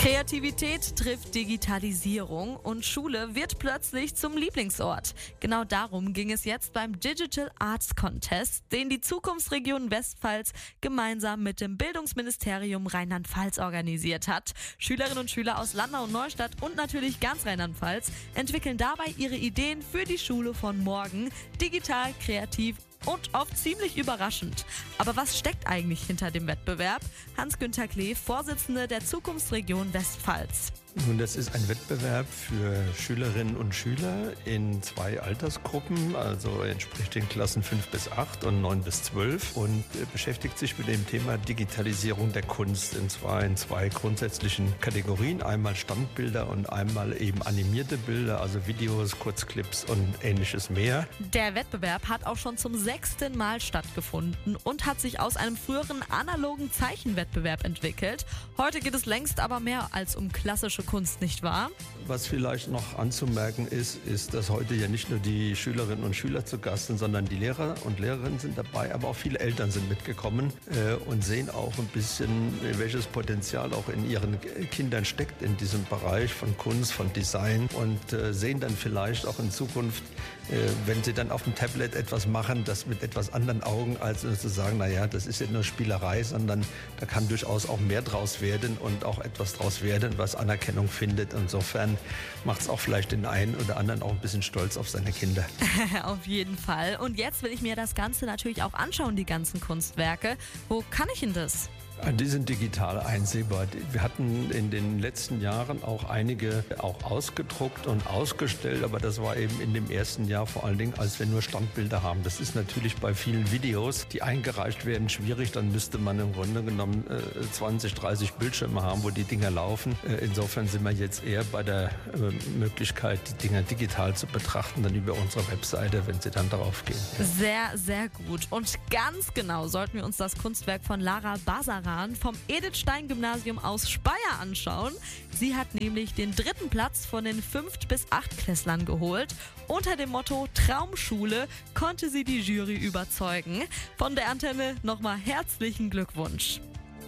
Kreativität trifft Digitalisierung und Schule wird plötzlich zum Lieblingsort. Genau darum ging es jetzt beim Digital Arts Contest, den die Zukunftsregion Westpfalz gemeinsam mit dem Bildungsministerium Rheinland-Pfalz organisiert hat. Schülerinnen und Schüler aus Landau und Neustadt und natürlich ganz Rheinland-Pfalz entwickeln dabei ihre Ideen für die Schule von morgen, digital, kreativ und oft ziemlich überraschend. Aber was steckt eigentlich hinter dem Wettbewerb? Hans-Günther Klee, Vorsitzender der Zukunftsregion Westpfalz. Nun, das ist ein Wettbewerb für Schülerinnen und Schüler in 2 Altersgruppen, also entspricht den Klassen 5 bis 8 und 9 bis 12 und beschäftigt sich mit dem Thema Digitalisierung der Kunst, und zwar in 2 grundsätzlichen Kategorien, einmal Standbilder und einmal eben animierte Bilder, also Videos, Kurzclips und ähnliches mehr. Der Wettbewerb hat auch schon zum 6. Mal stattgefunden und hat sich aus einem früheren analogen Zeichenwettbewerb entwickelt. Heute geht es längst aber mehr als um klassische Kunst, nicht wahr? Was vielleicht noch anzumerken ist, dass heute ja nicht nur die Schülerinnen und Schüler zu Gast sind, sondern die Lehrer und Lehrerinnen sind dabei, aber auch viele Eltern sind mitgekommen und sehen auch ein bisschen, welches Potenzial auch in ihren Kindern steckt in diesem Bereich von Kunst, von Design und sehen dann vielleicht auch in Zukunft, wenn sie dann auf dem Tablet etwas machen, das mit etwas anderen Augen, als zu sagen, naja, das ist ja nur Spielerei, sondern da kann durchaus auch mehr draus werden und auch etwas draus werden, was Anerkennung findet. Insofern macht es auch vielleicht den einen oder anderen auch ein bisschen stolz auf seine Kinder. Auf jeden Fall. Und jetzt will ich mir das Ganze natürlich auch anschauen, die ganzen Kunstwerke. Wo kann ich denn das? Die sind digital einsehbar. Wir hatten in den letzten Jahren auch einige auch ausgedruckt und ausgestellt, aber das war eben in dem ersten Jahr vor allen Dingen, als wir nur Standbilder haben. Das ist natürlich bei vielen Videos, die eingereicht werden, schwierig. Dann müsste man im Grunde genommen 20, 30 Bildschirme haben, wo die Dinger laufen. Insofern sind wir jetzt eher bei der Möglichkeit, die Dinger digital zu betrachten, dann über unsere Webseite, wenn sie dann darauf gehen. Ja. Sehr, sehr gut. Und ganz genau sollten wir uns das Kunstwerk von Lara Basaran vom Edith-Stein-Gymnasium aus Speyer anschauen. Sie hat nämlich den 3. Platz von den 5- bis 8-Klässlern geholt. Unter dem Motto Traumschule konnte sie die Jury überzeugen. Von der Antenne nochmal herzlichen Glückwunsch.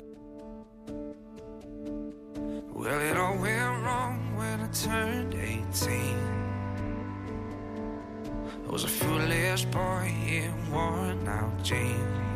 Well, it all went wrong when I turned 18. I was a foolish boy in worn out jeans.